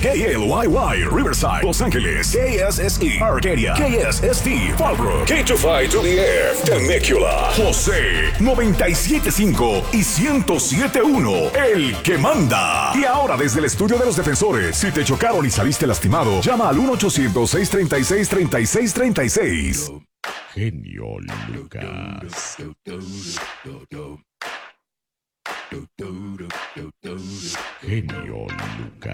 KLYY, Riverside, Los Ángeles. KSSE, Arcadia. KSST, Fallbrook. K25 to the Air, Temecula. José, 97.5 y 107.1, el que manda. Y ahora desde el estudio de los defensores, si te chocaron y saliste lastimado, llama al 1-800-636-3636. Genio Lucas. Genio Lucas.